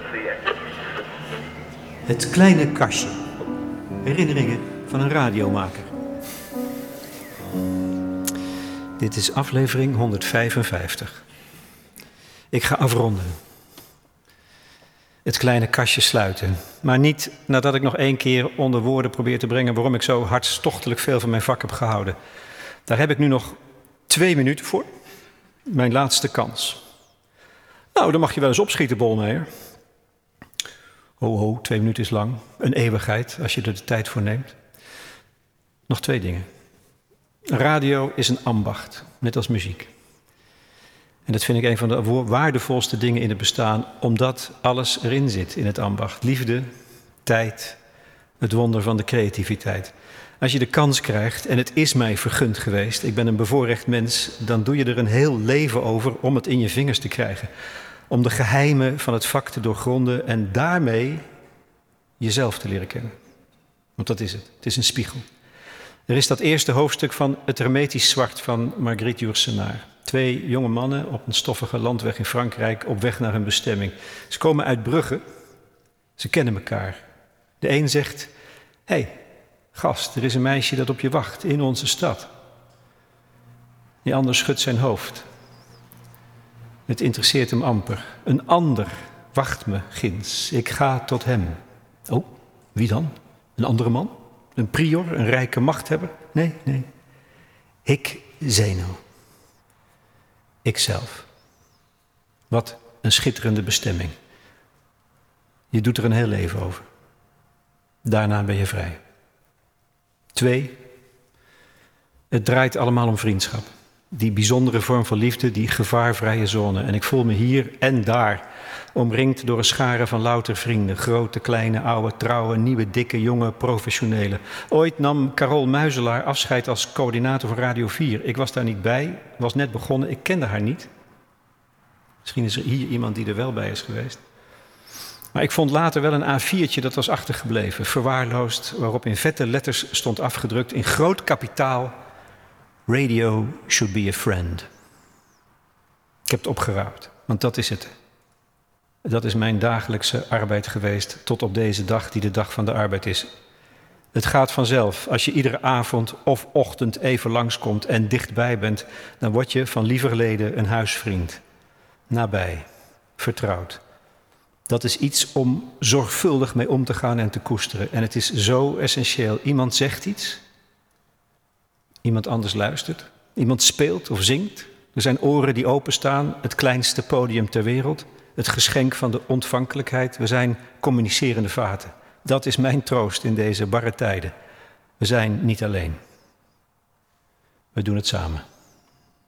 Het kleine kastje. Herinneringen van een radiomaker. Dit is aflevering 155. Ik ga afronden. Het kleine kastje sluiten. Maar niet nadat ik nog 1 keer onder woorden probeer te brengen waarom ik zo hartstochtelijk veel van mijn vak heb gehouden. Daar heb ik nu nog 2 minuten voor. Mijn laatste kans. Nou, dan mag je wel eens opschieten, Bolmeijer. Ho, 2 minuten is lang. Een eeuwigheid, als je er de tijd voor neemt. Nog 2 dingen. Radio is een ambacht, net als muziek. En dat vind ik een van de waardevolste dingen in het bestaan, omdat alles erin zit in het ambacht. Liefde, tijd, het wonder van de creativiteit. Als je de kans krijgt, en het is mij vergund geweest, ik ben een bevoorrecht mens, dan doe je er een heel leven over om het in je vingers te krijgen. Om de geheimen van het vak te doorgronden en daarmee jezelf te leren kennen. Want dat is het. Het is een spiegel. Er is dat eerste hoofdstuk van Het Hermetisch Zwart van Marguerite Yourcenar. 2 jonge mannen op een stoffige landweg in Frankrijk op weg naar hun bestemming. Ze komen uit Brugge. Ze kennen elkaar. De een zegt, hey, gast, er is een meisje dat op je wacht in onze stad. Die ander schudt zijn hoofd. Het interesseert hem amper. Een ander wacht me ginds. Ik ga tot hem. Oh, wie dan? Een andere man? Een prior? Een rijke machthebber? Nee. Ik Zeno. Ikzelf. Wat een schitterende bestemming. Je doet er een heel leven over. Daarna ben je vrij. 2. Het draait allemaal om vriendschap. Die bijzondere vorm van liefde, die gevaarvrije zone. En ik voel me hier en daar omringd door een schare van louter vrienden. Grote, kleine, oude, trouwe, nieuwe, dikke, jonge, professionele. Ooit nam Carol Muizelaar afscheid als coördinator van Radio 4. Ik was daar niet bij, was net begonnen, ik kende haar niet. Misschien is er hier iemand die er wel bij is geweest. Maar ik vond later wel een A4'tje dat was achtergebleven, verwaarloosd, waarop in vette letters stond afgedrukt in groot kapitaal: Radio should be a friend. Ik heb het opgeraapt, want dat is het. Dat is mijn dagelijkse arbeid geweest tot op deze dag die de dag van de arbeid is. Het gaat vanzelf. Als je iedere avond of ochtend even langskomt en dichtbij bent, dan word je van lieverlede een huisvriend. Nabij, vertrouwd. Dat is iets om zorgvuldig mee om te gaan en te koesteren. En het is zo essentieel. Iemand zegt iets. Iemand anders luistert. Iemand speelt of zingt. Er zijn oren die openstaan. Het kleinste podium ter wereld. Het geschenk van de ontvankelijkheid. We zijn communicerende vaten. Dat is mijn troost in deze barre tijden. We zijn niet alleen. We doen het samen.